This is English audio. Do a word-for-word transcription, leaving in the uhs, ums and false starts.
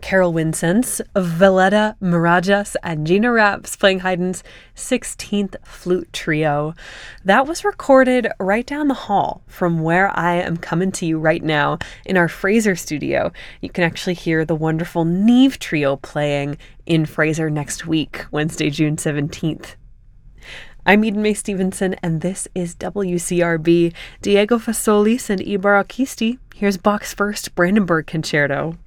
Carol Winsense, Valletta Mirajas, and Gina Raps playing Haydn's sixteenth Flute Trio. That was recorded right down the hall from where I am coming to you right now in our Fraser studio. You can actually hear the wonderful Neve Trio playing in Fraser next week, Wednesday, June seventeenth. I'm Eden Mae Stevenson, and this is W C R B. Diego Fasolis and Ibar Akisti. Here's Bach's first Brandenburg Concerto.